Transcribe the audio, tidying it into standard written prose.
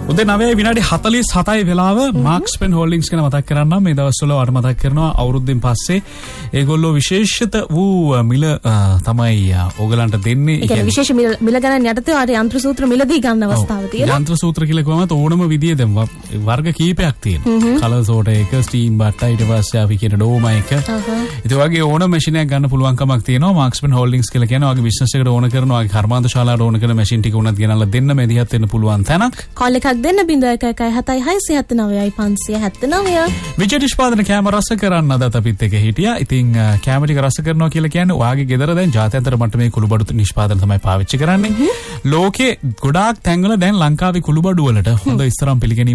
උදේ 9:47 වෙලාව මාක්ස්පෙන් හෝල්ඩින්ග්ස් ගැන මතක් කරන්නම්. මේ දවස්වල වට මතක් කරනවා අවුරුද්දෙන් පස්සේ ඒගොල්ලෝ විශේෂිත වූ මිල තමයි ඕගලන්ට දෙන්නේ. ඒ කියන්නේ විශේෂ මිල ගණන් යටතේ ආර යන්ත්‍ර සූත්‍ර මිලදී ගන්න අවස්ථාව තියෙනවා. යන්ත්‍ර සූත්‍ර කියලා කොහොමද ඕනම විදිය දැන් වර්ග කීපයක් තියෙනවා. කලර් සෝට එක, ස්ටීම් බට්ටා, ඊට පස්සේ අපි කියන ඩෝමා එක. ඒ වගේ ඕන මැෂින් එකක් ගන්න පුළුවන් කමක් තියෙනවා. මාක්ස්පෙන් හෝල්ඩින්ග්ස් කියලා කියන්නේ ඔයගේ බිස්නස් එකට ඕන කරන ඔයගේ කර්මාන්ත ශාලාවට ඕන කරන මැෂින් ටික උනත් ගෙනල්ලා දෙන්න මේ දිහත් වෙන්න පුළුවන් තැනක්. කෝල් එකක් දෙන්න 011769 විජය නිෂ්පාදන කැම රස කරන්න අදත් අපිත් එක හිටියා. ඉතින් කැම ටික රස කරනවා කියලා කියන්නේ ඔයාගේ ගෙදර දැන් ජාත්‍යන්තර මට්ටමේ කුළුබඩු නිෂ්පාදන තමයි පාවිච්චි කරන්නේ. ලෝකේ ගොඩාක් තැන්වල දැන් ලංකාවේ කුළුබඩු වලට හොඳ ඉස්තරම් පිළිගැනීම